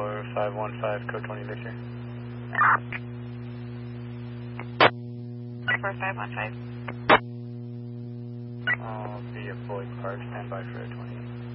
4515, code 20 Victor. 4515. I'll be at Boyd Park, stand by for a 20.